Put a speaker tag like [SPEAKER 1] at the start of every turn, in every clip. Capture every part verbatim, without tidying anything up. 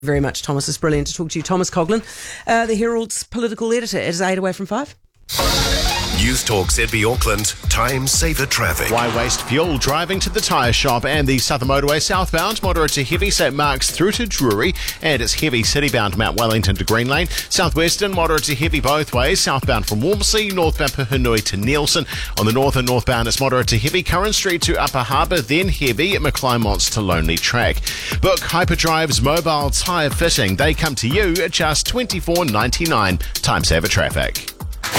[SPEAKER 1] Very much, Thomas. It's brilliant to talk to you. Thomas Coughlan, uh, the Herald's political editor. It is eight away from five.
[SPEAKER 2] News Talk Z B Auckland, time saver traffic.
[SPEAKER 3] Why waste fuel driving to the tyre shop? And the Southern Motorway southbound, moderate to heavy Saint Mark's through to Drury, and it's heavy citybound Mount Wellington to Green Lane. Southwestern, moderate to heavy both ways, southbound from Walmersea, northbound Puhunui to Nielsen. On the north and northbound, it's moderate to heavy Curran Street to Upper Harbour, then heavy at McClymonts to Lonely Track. Book Hyperdrive's mobile tyre fitting. They come to you at just twenty-four ninety-nine. Time saver traffic.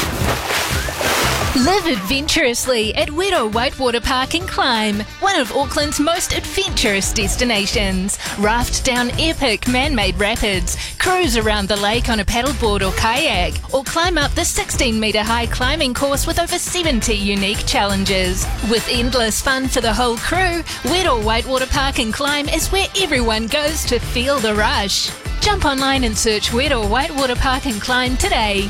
[SPEAKER 4] Live adventurously at Wedo Whitewater Park and Climb, one of Auckland's most adventurous destinations. Raft down epic man-made rapids, cruise around the lake on a paddleboard or kayak, or climb up the sixteen metre high climbing course with over seventy unique challenges. With endless fun for the whole crew, Wedo Whitewater Park and Climb is where everyone goes to feel the rush. Jump online and search Wedo Whitewater Park and Climb today.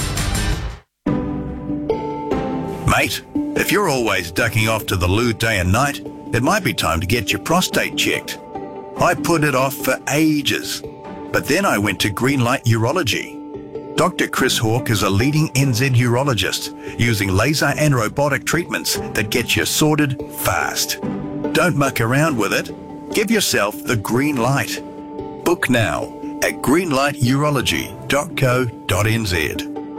[SPEAKER 5] Mate, if you're always ducking off to the loo day and night, it might be time to get your prostate checked. I put it off for ages, but then I went to Greenlight Urology. Doctor Chris Hawke is a leading N Z urologist using laser and robotic treatments that get you sorted fast. Don't muck around with it. Give yourself the green light. Book now at greenlight urology dot co dot n z.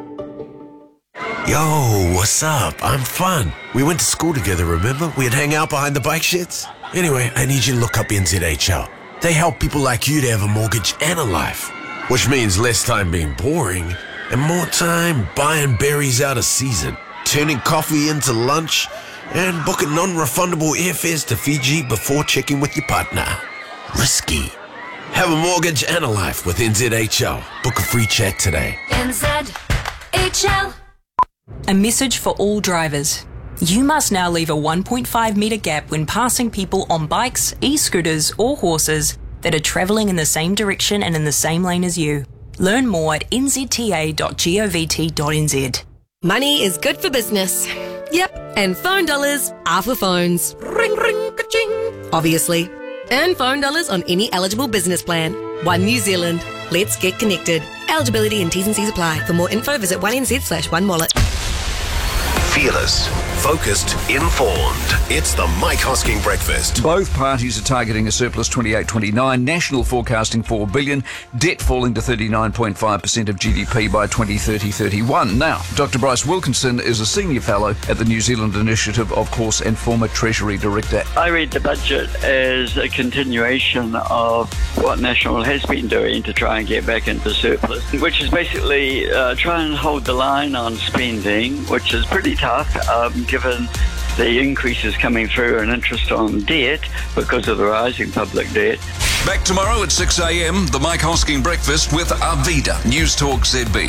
[SPEAKER 2] Yo, what's up? I'm Fun. We went to school together, remember? We'd hang out behind the bike sheds. Anyway, I need you to look up N Z H L. They help people like you to have a mortgage and a life, which means less time being boring and more time buying berries out of season, turning coffee into lunch, and booking non-refundable airfares to Fiji before checking with your partner. Risky. Have a mortgage and a life with N Z H L. Book a free chat today.
[SPEAKER 6] N Z H L.
[SPEAKER 7] A message for all drivers. You must now leave a one point five metre gap when passing people on bikes, e-scooters or horses that are travelling in the same direction and in the same lane as you. Learn more at n z t a dot govt dot n z.
[SPEAKER 8] Money is good for business. Yep, and phone dollars are for phones. Ring, ring, ka-ching. Obviously. Earn phone dollars on any eligible business plan. One New Zealand. Let's get connected. Eligibility and T's and C's apply. For more info, visit one n z slash one wallet.
[SPEAKER 2] Fearless, focused, informed. It's the Mike Hosking Breakfast.
[SPEAKER 9] Both parties are targeting a surplus twenty-eight twenty-nine, national forecasting four billion dollars, debt falling to thirty-nine point five percent of G D P by twenty thirty thirty-one. Now, Doctor Bryce Wilkinson is a senior fellow at the New Zealand Initiative, of course, and former Treasury Director.
[SPEAKER 10] I read the budget as a continuation of what National has been doing to try and get back into surplus, which is basically uh, try and hold the line on spending, which is pretty tough um, given the increases coming through in interest on debt because of the rising public debt.
[SPEAKER 11] Back tomorrow at six a.m, the Mike Hosking Breakfast with Arvida, News Talk Z B.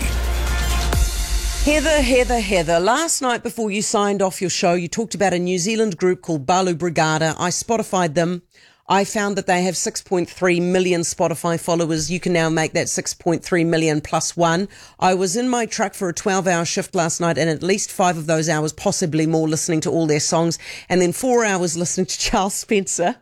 [SPEAKER 1] Heather, Heather, Heather, last night before you signed off your show, you talked about a New Zealand group called Balu Brigada. I Spotified them. I found that they have six point three million Spotify followers. You can now make that six point three million plus one. I was in my truck for a twelve hour shift last night, and at least five of those hours, possibly more, listening to all their songs, and then four hours listening to Charles Spencer.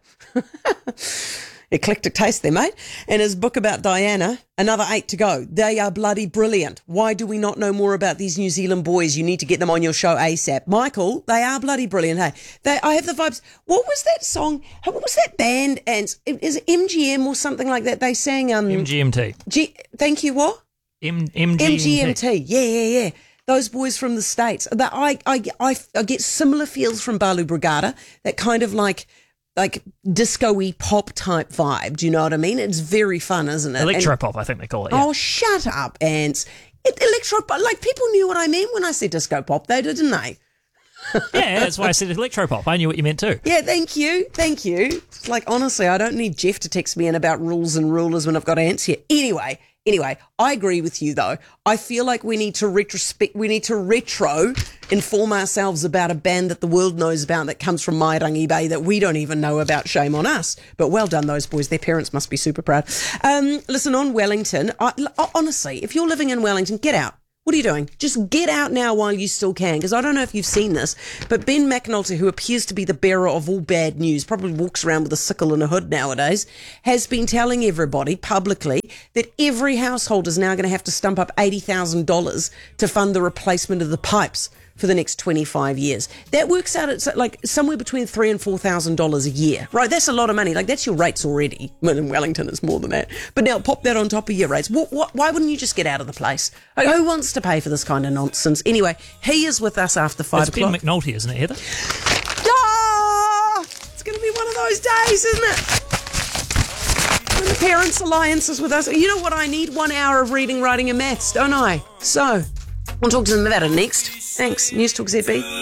[SPEAKER 1] Eclectic taste there, mate. And his book about Diana, another eight to go. They are bloody brilliant. Why do we not know more about these New Zealand boys? You need to get them on your show ASAP. Michael, they are bloody brilliant, hey. They, I have the vibes. What was that song? What was that band? And is it M G M or something like that? They sang... Um,
[SPEAKER 12] M G M T.
[SPEAKER 1] G, thank you, what?
[SPEAKER 12] M- M G M T.
[SPEAKER 1] M G M T, yeah, yeah, yeah. Those boys from the States. That I, I, I, I get similar feels from Balu Brigada, that kind of like... like disco-y pop type vibe. Do you know what I mean? It's very fun, isn't it?
[SPEAKER 12] Electro-pop, I think they call it. Yeah.
[SPEAKER 1] Oh, shut up, Ants. It, electro-pop, like people knew what I meant when I said disco-pop, they did, didn't they?
[SPEAKER 12] Yeah, that's why I said electro-pop. I knew what you meant too.
[SPEAKER 1] Yeah, thank you. Thank you. It's like, honestly, I don't need Jeff to text me in about rules and rulers when I've got Ants here. Anyway, Anyway, I agree with you though. I feel like we need to retrospect, we need to retro inform ourselves about a band that the world knows about that comes from Mairangi Bay that we don't even know about. Shame on us. But well done, those boys. Their parents must be super proud. Um, listen, on Wellington, I, honestly, if you're living in Wellington, get out. What are you doing? Just get out now while you still can, because I don't know if you've seen this, but Ben McNulty, who appears to be the bearer of all bad news, probably walks around with a sickle and a hood nowadays, has been telling everybody publicly that every household is now going to have to stump up eighty thousand dollars to fund the replacement of the pipes for the next twenty-five years. That works out at like somewhere between three and four thousand dollars a year, right? That's a lot of money. Like, that's your rates already. Well, in Wellington, it's more than that. But now pop that on top of your rates. What, what, why wouldn't you just get out of the place? Like, who wants to pay for this kind of nonsense? Anyway, he is with us after five
[SPEAKER 12] it's
[SPEAKER 1] o'clock.
[SPEAKER 12] Ben McNulty, isn't it, Heather?
[SPEAKER 1] Ah, it's going to be one of those days, isn't it? When the Parents Alliance is with us. You know what? I need one hour of reading, writing, and maths, don't I? So, we'll talk to them about it next. Thanks. News Talk Z B.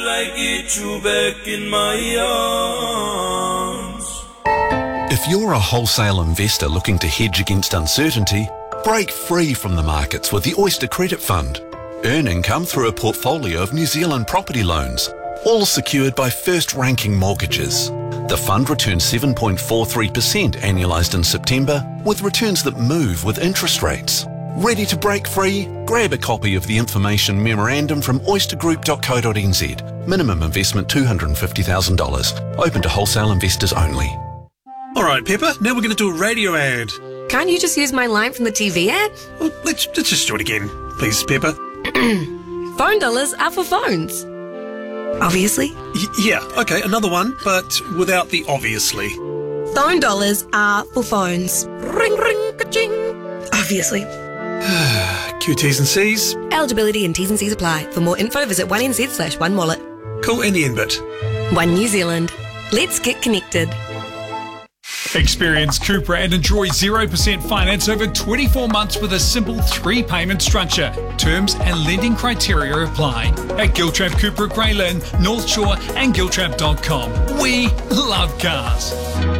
[SPEAKER 13] If you're a wholesale investor looking to hedge against uncertainty, break free from the markets with the Oyster Credit Fund. Earn income through a portfolio of New Zealand property loans, all secured by first-ranking mortgages. The fund returns seven point four three percent annualised in September, with returns that move with interest rates. Ready to break free? Grab a copy of the information memorandum from oyster group dot co dot n z. Minimum investment two hundred fifty thousand dollars. Open to wholesale investors only.
[SPEAKER 14] All right, Pepper, now we're going to do a radio ad.
[SPEAKER 8] Can't you just use my line from the T V ad?
[SPEAKER 14] Well, let's, let's just do it again, please, Pepper.
[SPEAKER 8] Phone dollars are for phones. Obviously.
[SPEAKER 14] Y- yeah, okay, another one, but without the obviously.
[SPEAKER 8] Phone dollars are for phones. Ring, ring, ka-ching. Obviously.
[SPEAKER 14] Q T's and C's.
[SPEAKER 8] Eligibility and T's and C's apply. For more info, visit one n z slash one wallet.
[SPEAKER 14] Cool, and the end bit.
[SPEAKER 8] One New Zealand. Let's get connected.
[SPEAKER 15] Experience Cupra and enjoy zero percent finance over twenty-four months with a simple three-payment structure. Terms and lending criteria apply. At Giltrap Cupra Greylin, North Shore and giltrap dot com. We love cars.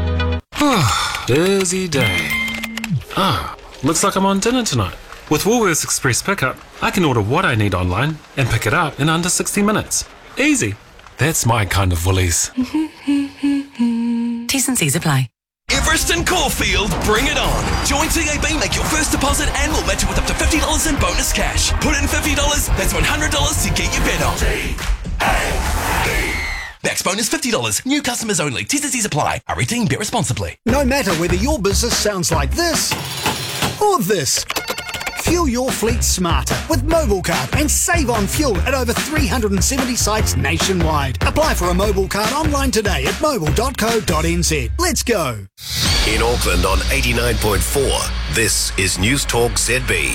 [SPEAKER 16] Busy day. Ah, looks like I'm on dinner tonight. With Woolworths Express Pickup, I can order what I need online and pick it up in under sixty minutes. Easy. That's my kind of Woolies.
[SPEAKER 8] T's and C's apply.
[SPEAKER 17] Everest and Caulfield, bring it on. Join C A B, make your first deposit and we'll match it with up to fifty dollars in bonus cash. Put in fifty dollars, that's one hundred dollars to get your bet on. Max bonus fifty dollars. New customers only. T's and C's apply. Hurry team, bet responsibly.
[SPEAKER 18] No matter whether your business sounds like this or this, fuel your fleet smarter with Mobile Card and save on fuel at over three hundred seventy sites nationwide. Apply for a Mobile Card online today at mobile dot co dot n z. Let's go.
[SPEAKER 2] In Auckland on eighty-nine point four, this is News Talk Z B.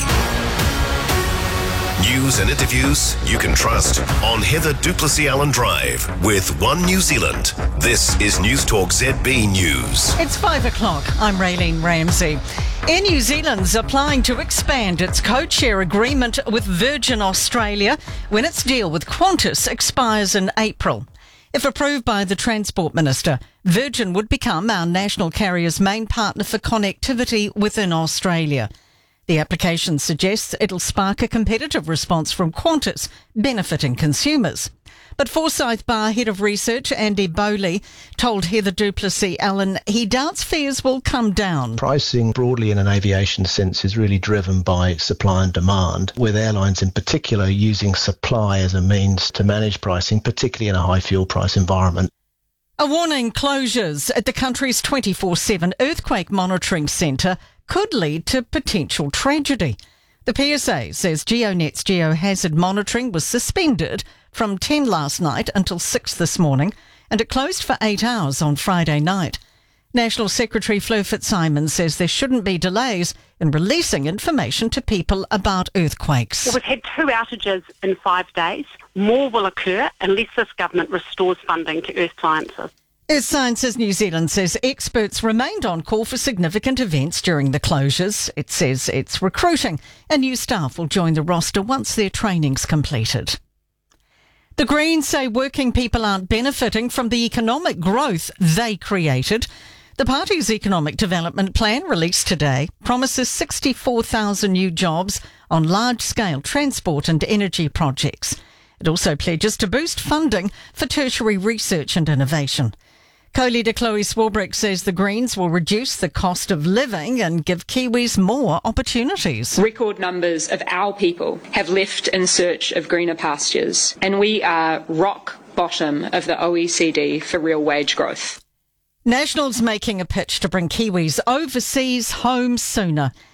[SPEAKER 2] News and interviews you can trust on Heather Duplessis Allen Drive with One New Zealand. This is News Talk Z B News.
[SPEAKER 19] It's five o'clock. I'm Raylene Ramsey. Air New Zealand's applying to expand its code-share agreement with Virgin Australia when its deal with Qantas expires in April. If approved by the Transport Minister, Virgin would become our national carrier's main partner for connectivity within Australia. The application suggests it'll spark a competitive response from Qantas, benefiting consumers. But Forsyth Bar Head of Research Andy Bowley told Heather Duplessis Allen he doubts fares will come down.
[SPEAKER 20] Pricing broadly in an aviation sense is really driven by supply and demand, with airlines in particular using supply as a means to manage pricing, particularly in a high fuel price environment.
[SPEAKER 19] A warning: closures at the country's twenty-four seven earthquake monitoring centre could lead to potential tragedy. The P S A says GeoNet's geohazard monitoring was suspended from ten last night until six this morning, and it closed for eight hours on Friday night. National Secretary Fleur Fitzsimons says there shouldn't be delays in releasing information to people about earthquakes.
[SPEAKER 21] Well, we've had two outages in five days. More will occur unless this government restores funding to Earth Sciences.
[SPEAKER 19] Earth Sciences New Zealand says experts remained on call for significant events during the closures. It says it's recruiting, and new staff will join the roster once their training's completed. The Greens say working people aren't benefiting from the economic growth they created. The party's economic development plan, released today, promises sixty-four thousand new jobs on large-scale transport and energy projects. It also pledges to boost funding for tertiary research and innovation. Co-leader Chloe Swarbrick says the Greens will reduce the cost of living and give Kiwis more opportunities.
[SPEAKER 3] Record numbers of our people have left in search of greener pastures, and we are rock bottom of the O E C D for real wage growth.
[SPEAKER 19] National's making a pitch to bring Kiwis overseas home sooner.